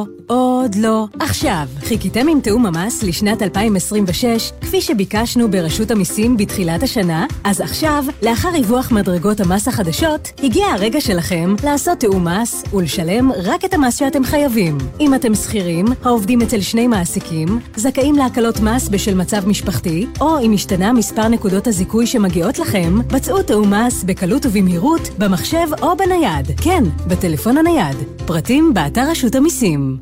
עוד לא. עכשיו, חיכיתם עם תאום המס לשנת 2026, כפי שביקשנו ברשות המיסים בתחילת השנה? אז עכשיו, לאחר ריווח מדרגות המס החדשות, הגיע הרגע שלכם לעשות תאום מס ולשלם רק את המס שאתם חייבים. אם אתם שכירים, העובדים אצל שני מעסיקים, זכאים להקלות מס בשל מצב משפחתי, או אם השתנה מספר נקודות הזיכוי שמגיעות לכם, בצעו תאום מס בקלות ובמהירות, במחשב או בנייד. כן, בטלפון הנייד. פרטים באתר רשות המיסים.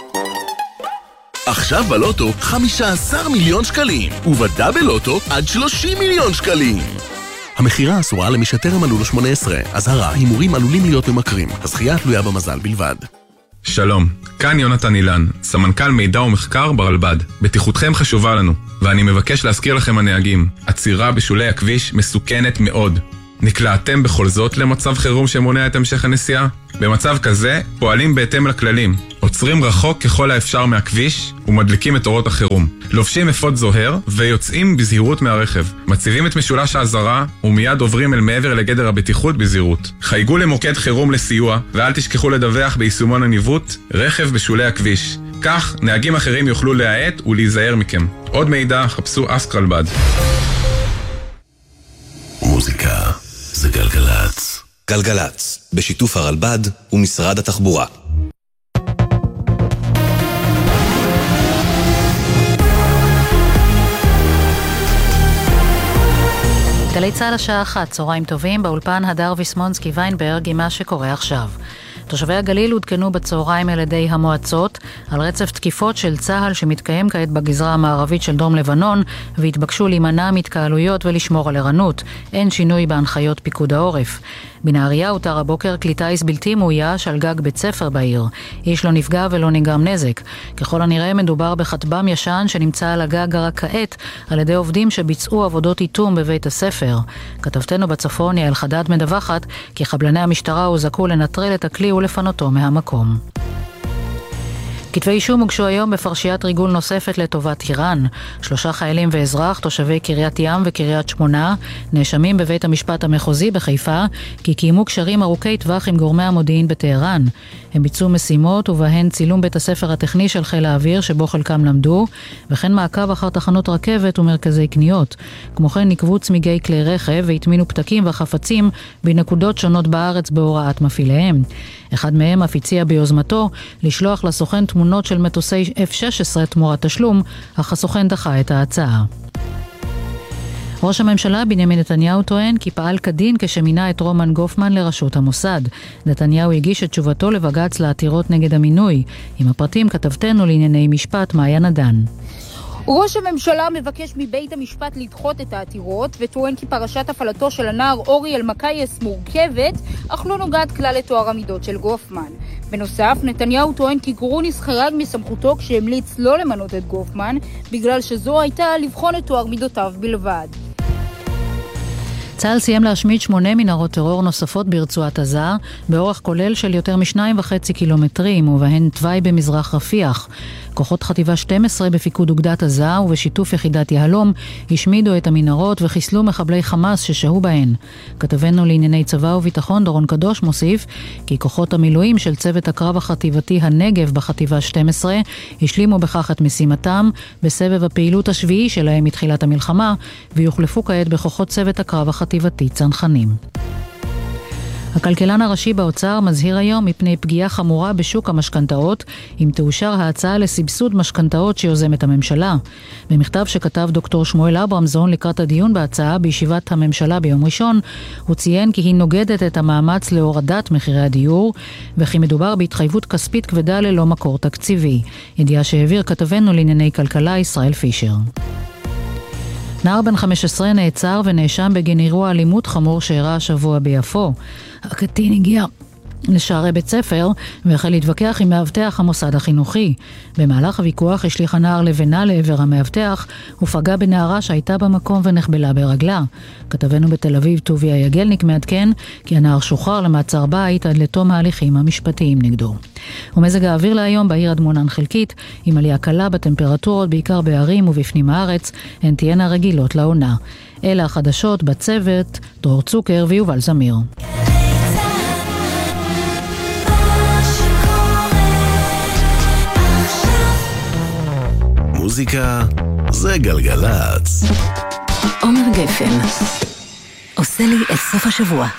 עכשיו בלוטו 15 מיליון שקלים, ובדאבל לוטו עד 30 מיליון שקלים. המחירה אסורה למי שטרם מלאו לו 18. אזהרה, הימורים עלולים להיות ממכרים. הזכייה תלויה במזל בלבד. שלום, כאן יונתן אילן, סמנכ"ל מידע ומחקר ברלב"ד. בטיחותכם חשובה לנו, ואני מבקש להזכיר לכם הנהגים, עצירה בשולי הכביש מסוכנת מאוד. נקלעתם בכל זאת למצב חירום שמונע את המשך הנסיעה? במצב כזה פועלים בהתאם לכללים, עוצרים רחוק ככל האפשר מהכביש ומדליקים את אורות החירום, לובשים אפוד זוהר ויוצאים בזהירות מהרכב, מציבים את משולש האזהרה ומיד עוברים אל מעבר לגדר הבטיחות בזהירות. חייגו למוקד חירום לסיוע ואל תשכחו לדווח ביישומון הניווט רכב בשולי הכביש, כך נהגים אחרים יוכלו להאט ולהיזהר מכם. עוד מידע חפשו אסק רלב"ד. מוזיקה זה גלגלץ. גלגלץ, בשיתוף הרלב"ד ומשרד התחבורה. גלי צהל השעה 1, צהריים טובים, באולפן הדר ויסמונסקי ויינברג עם מה שקורה עכשיו. תושבי הגליל הודכנו בצהריים על ידי המועצות על רצף תקיפות של צהל שמתקיים כעת בגזרה המערבית של דרום לבנון, והתבקשו להימנע מתקהלויות ולשמור על ערנות. אין שינוי בהנחיות פיקוד העורף. בנהריה הותר הבוקר כלי טיס בלתי מאויש על גג בית ספר בעיר. איש לא נפגע ולא נגרם נזק. ככל הנראה מדובר בכטב"ם ישן שנמצא על הגג רק כעת על ידי עובדים שביצעו עבודות איתום בבית הספר. כתבתנו בצפון יעל חדד מדווחת כי חבלני המשטרה הוזעקו לנטרל את הכלי ולפנותו מהמקום. כתבי אישום הוגשו היום בפרשיית ריגול נוספת לטובת איראן. 3 חיילים ואזרח, תושבי קריית ים וקריית שמונה, נאשמים בבית המשפט המחוזי בחיפה, כי קיימו קשרים ארוכי טווח עם גורמי המודיעין בטהרן. הם ביצעו משימות ובהן צילום בית הספר הטכני של חיל האוויר שבו חלקם למדו, וכן מעקב אחר תחנות רכבת ומרכזי קניות. כמו כן נקבו צמיגי כלי רכב והטמינו פתקים וחפצים בנקודות שונות בארץ בהוראת מפעיליהם. אחד מהם אף הציע ביוזמתו לשלוח לסוכן תמונות של מטוסי F-16 תמורת תשלום, אך הסוכן דחה את ההצעה. ראש הממשלה בנימין נתניהו טוען כי פעל כדין כשמינה את רומן גופמן לראשות המוסד. נתניהו הגיש את תשובתו לבג"ץ לעתירות נגד המינוי. עם הפרטים כתבתנו לענייני משפט מעיין עדן. ראש הממשלה מבקש מבית המשפט לדחות את העתירות וטוען כי פרשת הפעלתו של הנער אורי אלמקייס מורכבת, אך לא נוגעת כלל לתואר המידות של גופמן. בנוסף, נתניהו טוען כי גרוניס חרג מסמכותו כשהמליץ לא למנות את גופמן, בגלל שזו הייתה לבחון את תואר מידותיו בלבד. צה"ל סיים להשמיד 8 מנהרות טרור נוספות ברצועת עזה, באורך כולל של יותר מ2.5 קילומטרים, ובהן תוואי במזרח רפיח. כוחות חטיבה 12 בפיקוד אוגדת עזה ובשיתוף יחידת יהלום השמידו את המנהרות וחיסלו מחבלי חמאס ששהו בהן. כתבנו לענייני צבא וביטחון דורון קדוש מוסיף כי כוחות המילואים של צוות הקרב החטיבתי הנגב בחטיבה 12 השלימו בכך את משימתם בסבב הפעילות השביעי שלהם מתחילת המלחמה, ויוחלפו כעת בכוחות צוות הקרב החטיבתי צנחנים. הכלכלן הראשי באוצר מזהיר היום מפני פגיעה חמורה בשוק המשכנתאות, אם תאושר ההצעה לסבסוד משכנתאות שיוזמת הממשלה. במכתב שכתב דוקטור שמואל אברמזון לקראת הדיון בהצעה בישיבת הממשלה ביום ראשון, הוא ציין כי היא נוגדת את המאמץ להורדת מחירי הדיור, וכי מדובר בהתחייבות כספית כבדה ללא מקור תקציבי. ידיעה שהעביר כתבנו לענייני כלכלה ישראל פישר. נער בן 15 נעצר ונאשם בגין אירוע אלימות חמור שאירע השבוע ביפו. הקטין הגיע לשערי בית ספר והחל להתווכח עם מאבטח המוסד החינוכי. במהלך הוויכוח השליך הנער לבנה לעבר המאבטח ופגע בנערה שהייתה במקום ונחבלה ברגלה. כתבנו בתל אביב טוביה יגלניק מעדכן כי הנער שוחרר למעצר בית עד לתום ההליכים המשפטיים נגדו. ומזג האוויר להיום בעיר אדמונן חלקית עם עלייה קלה בטמפרטורות בעיקר בערים ובפנים הארץ, הן תהיינה רגילות לעונה. אלה החדשות בצוות, דרור צוקר ויובל זמיר. מוזיקה זה גלגלץ. עומר גפן עושה לי את סוף השבוע.